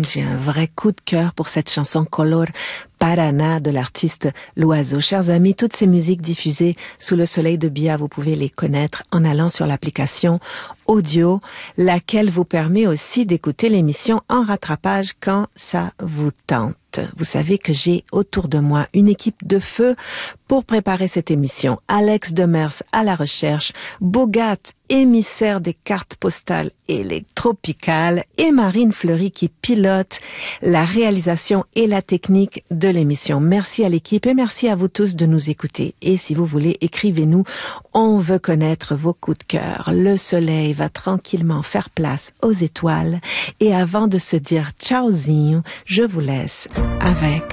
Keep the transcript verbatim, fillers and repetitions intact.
j'ai un vrai coup de cœur pour cette chanson Color Paraná de l'artiste L'Oiseau. Chers amis, toutes ces musiques diffusées sous le soleil de Bia, vous pouvez les connaître en allant sur l'application Audio, laquelle vous permet aussi d'écouter l'émission en rattrapage quand ça vous tente. Vous savez que j'ai autour de moi une équipe de feu pour préparer cette émission. Alex Demers à la recherche, Bogat, émissaire des cartes postales électropicales, et Marine Fleury qui pilote la réalisation et la technique de l'émission. Merci à l'équipe et merci à vous tous de nous écouter. Et si vous voulez, écrivez-nous. On veut connaître vos coups de cœur. Le soleil va tranquillement faire place aux étoiles. Et avant de se dire tchaozinho, je vous laisse avec